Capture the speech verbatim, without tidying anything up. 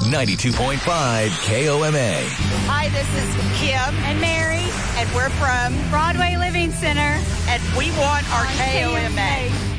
ninety-two point five K O M A. Hi, this is Kim and Mary, and we're from Broadway Living Center, and we want our on K O M A.